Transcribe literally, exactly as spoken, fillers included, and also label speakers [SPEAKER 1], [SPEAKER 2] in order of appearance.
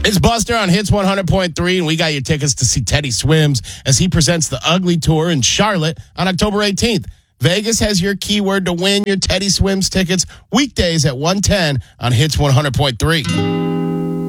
[SPEAKER 1] It's Buster on Hits one hundred point three, and we got your tickets to see Teddy Swims as he presents the Ugly Tour in Charlotte on October eighteenth. Vegas has your keyword to win your Teddy Swims tickets weekdays at one ten on Hits one hundred point three.